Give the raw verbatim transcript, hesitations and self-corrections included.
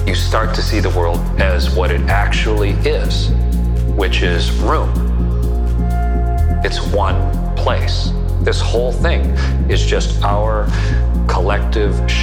you start to see the world as what it actually is, which is room. It's one place. This whole thing is just our collective